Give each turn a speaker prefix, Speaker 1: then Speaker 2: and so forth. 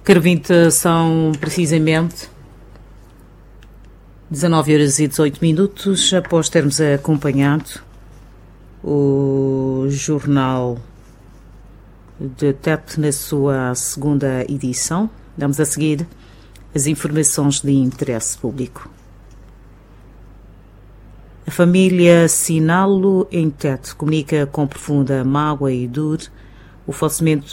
Speaker 1: Caro ouvinte, são precisamente 19h18, após termos acompanhado o Jornal de TET na sua segunda edição. Damos a seguir as informações de interesse público. A família Sinalo em TET comunica com profunda mágoa e dor o falecimento